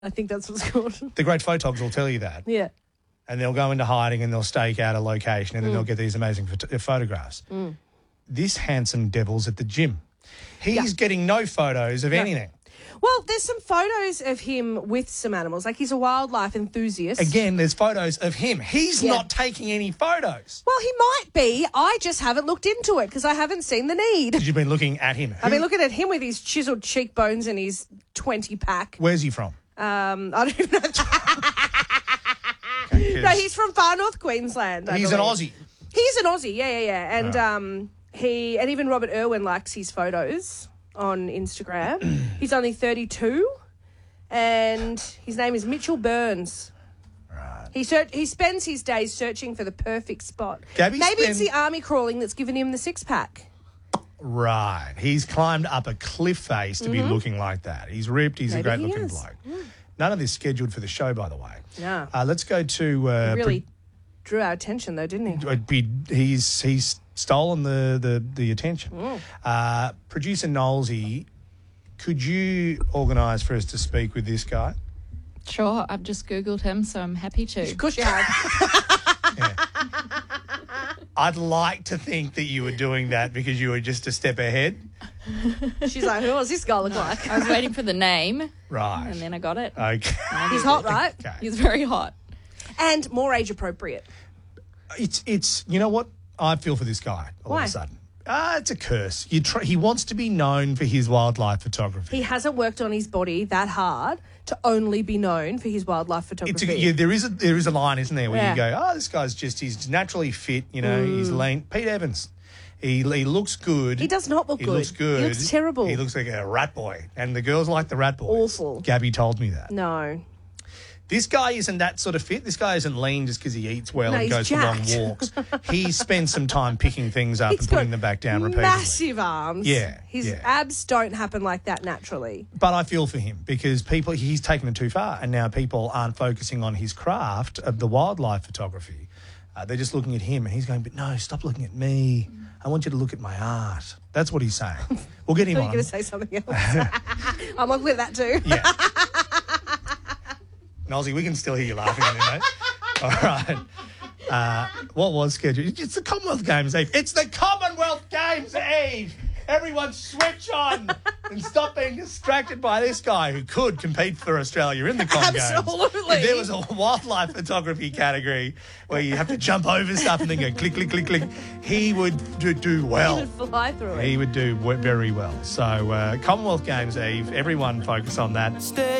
I think that's what's called. The great photogs will tell you that. Yeah. And they'll go into hiding and they'll stake out a location and then they'll get these amazing photographs. This handsome devil's at the gym. He's getting no photos of anything. Well, there's some photos of him with some animals. Like, he's a wildlife enthusiast. Again, there's photos of him. He's not taking any photos. Well, he might be. I just haven't looked into it because I haven't seen the need. Because you've been looking at him. I've been looking at him with his chiseled cheekbones and his 20-pack. Where's he from? I don't even know. No, he's from far north Queensland. He's an Aussie. He's an Aussie, yeah. And and even Robert Irwin likes his photos on Instagram. He's only 32, and his name is Mitchell Burns. Right. He spends his days searching for the perfect spot. Maybe it's the army crawling that's given him the six-pack. Right. He's climbed up a cliff face to be looking like that. He's ripped. He's a great-looking bloke. None of this scheduled for the show, by the way. No. Let's go to... he really drew our attention, though, didn't he? He's stolen the attention. Producer Knowlesy, could you organise for us to speak with this guy? Sure, I've just Googled him, so I'm happy to. Of course you have. I'd like to think that you were doing that because you were just a step ahead. She's like, who does this guy look like? I was waiting for the name. Right. And then I got it. Okay. He's hot, right? Okay. He's very hot. And more age appropriate. It's you know what? I feel for this guy all of a sudden. It's a curse. He wants to be known for his wildlife photography. He hasn't worked on his body that hard to only be known for his wildlife photography. There is a line, isn't there, where you go, this guy's he's naturally fit, he's lean. Pete Evans, he looks good. He does not look good. He looks good. He looks terrible. He looks like a rat boy, and the girls like the rat boys. Awful. Gabby told me that. No. This guy isn't that sort of fit. This guy isn't lean just because he eats well and goes jacked. for long walks. He spends some time picking things up and putting them back down repeatedly. Massive arms. Yeah. His abs don't happen like that naturally. But I feel for him because he's taken it too far, and now people aren't focusing on his craft of the wildlife photography. They're just looking at him, and he's going, but no, stop looking at me. I want you to look at my art. That's what he's saying. We'll get him on. You're going to say something else. I'm on with that too. Yeah. Nolsey, we can still hear you laughing in there, mate. All right. What was scheduled? It's the Commonwealth Games Eve. It's the Commonwealth Games Eve. Everyone switch on and stop being distracted by this guy who could compete for Australia in the Com Games. Absolutely. If there was a wildlife photography category where you have to jump over stuff and then go click, click, click, click, he would do well. He would fly through it. He would do very well. So Commonwealth Games Eve, everyone focus on that.